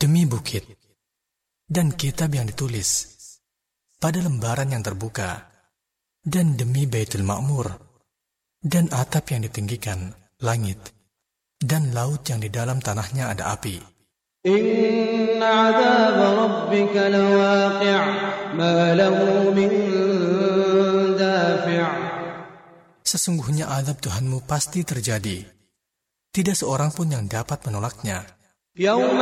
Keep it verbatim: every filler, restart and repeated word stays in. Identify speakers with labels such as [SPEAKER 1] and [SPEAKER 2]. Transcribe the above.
[SPEAKER 1] demi bukit dan kitab yang ditulis pada lembaran yang terbuka, dan demi Baitul Ma'mur dan atap yang ditinggikan, langit dan laut yang di dalam tanahnya ada api.
[SPEAKER 2] Inna 'adzab rabbika lawaqi' ma lahu min dafi'.
[SPEAKER 1] Sesungguhnya azab Tuhanmu pasti terjadi, tidak seorang pun yang dapat menolaknya.
[SPEAKER 2] يوم